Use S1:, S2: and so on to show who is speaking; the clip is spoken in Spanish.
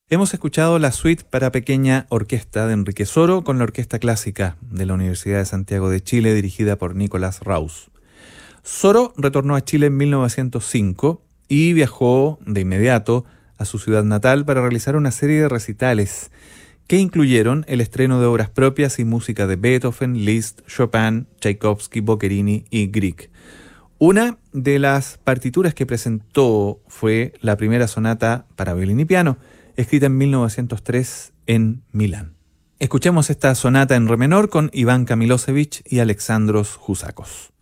S1: Hemos escuchado la suite para pequeña orquesta de Enrique Soro con la Orquesta Clásica de la Universidad de Santiago de Chile, dirigida por Nicolás Raus. Soro retornó a Chile en 1905 y viajó de inmediato a su ciudad natal para realizar una serie de recitales que incluyeron el estreno de obras propias y música de Beethoven, Liszt, Chopin, Tchaikovsky, Boccherini y Grieg. Una de las partituras que presentó fue la primera sonata para violín y piano, escrita en 1903 en Milán. Escuchemos esta sonata en re menor con Iván Kamilosevic y Alexandros Jusakos.